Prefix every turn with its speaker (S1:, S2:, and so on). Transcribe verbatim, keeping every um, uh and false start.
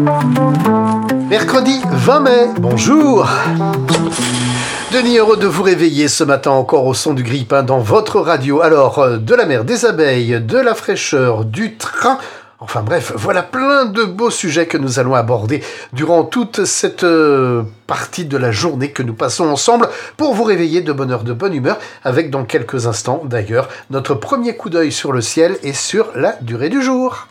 S1: Mercredi vingt mai, bonjour. Denis, heureux de vous réveiller ce matin encore au son du grille-pain dans votre radio. Alors, de la mer, des abeilles, de la fraîcheur, du train... Enfin bref, voilà plein de beaux sujets que nous allons aborder durant toute cette euh, partie de la journée que nous passons ensemble pour vous réveiller de bonne heure, de bonne humeur, avec dans quelques instants d'ailleurs notre premier coup d'œil sur le ciel et sur la durée du jour.